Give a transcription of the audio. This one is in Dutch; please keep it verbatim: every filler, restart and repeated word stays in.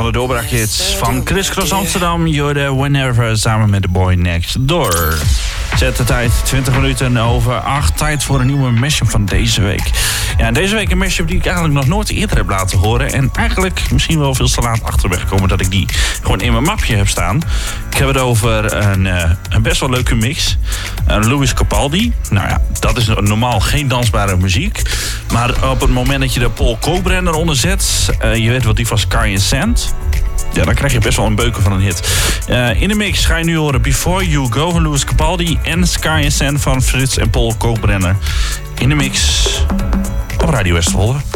van de doorbraakhits van Chris Cross Amsterdam. Jorde Whenever samen met The Boy Next Door. Zet de tijd, twintig minuten over acht. Tijd voor een nieuwe mashup van deze week. Ja, en deze week een mashup die ik eigenlijk nog nooit eerder heb laten horen. En eigenlijk misschien wel veel te laat achter ben gekomen dat ik die gewoon in mijn mapje heb staan. Ik heb het over een, uh, een best wel leuke mix. Uh, Lewis Capaldi. Nou ja, dat is normaal geen dansbare muziek. Maar op het moment dat je de Paul Kalkbrenner onder zet, uh, je weet wat die van Sky and Sand. Ja, dan krijg je best wel een beuken van een hit. Uh, in de mix ga je nu horen Before You Go van Lewis Capaldi en Sky and Sand van Frits en Paul Kalkbrenner. In de mix op Radio Westwolde.